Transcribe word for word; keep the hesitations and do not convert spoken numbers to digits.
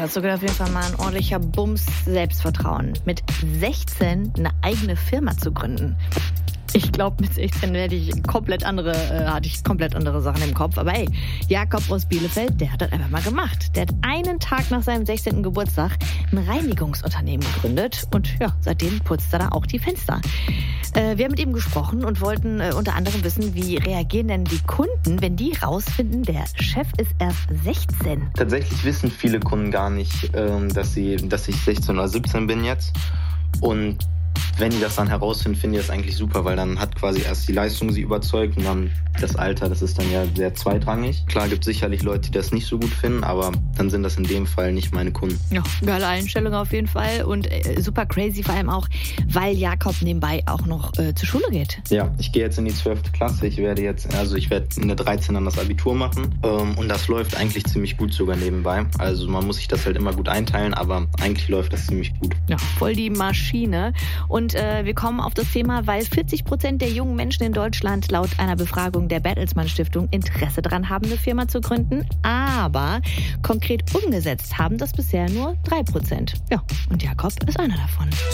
dazu gehört auf jeden Fall mal ein ordentlicher Bums Selbstvertrauen. Mit sechzehn eine eigene Firma zu gründen. Ich glaube, mit sechzehn hätte ich komplett andere, äh, hatte ich komplett andere Sachen im Kopf. Aber hey, Jakob aus Bielefeld, der hat das einfach mal gemacht. Der hat einen Tag nach seinem sechzehnten Geburtstag ein Reinigungsunternehmen gegründet. Und ja, seitdem putzt er da auch die Fenster. Äh, wir haben mit ihm gesprochen und wollten äh, unter anderem wissen, wie reagieren denn die Kunden, wenn die rausfinden, der Chef ist erst sechzehn. Tatsächlich wissen viele Kunden gar nicht, ähm, dass, sie, dass ich sechzehn oder siebzehn bin jetzt. Und wenn die das dann herausfinden, finde ich das eigentlich super, weil dann hat quasi erst die Leistung sie überzeugt und dann das Alter, das ist dann ja sehr zweitrangig. Klar gibt es sicherlich Leute, die das nicht so gut finden, aber dann sind das in dem Fall nicht meine Kunden. Ja, geile Einstellung auf jeden Fall und äh, super crazy vor allem auch, weil Jakob nebenbei auch noch äh, zur Schule geht. Ja, ich gehe jetzt in die zwölfte Klasse. Ich werde jetzt, also ich werde in der dreizehn dann das Abitur machen ähm, und das läuft eigentlich ziemlich gut sogar nebenbei. Also man muss sich das halt immer gut einteilen, aber eigentlich läuft das ziemlich gut. Ja, voll die Maschine. Und äh, wir kommen auf das Thema, weil vierzig Prozent der jungen Menschen in Deutschland laut einer Befragung der Bertelsmann Stiftung Interesse daran haben, eine Firma zu gründen. Aber konkret umgesetzt haben das bisher nur drei Prozent. Ja, und Jakob ist einer davon.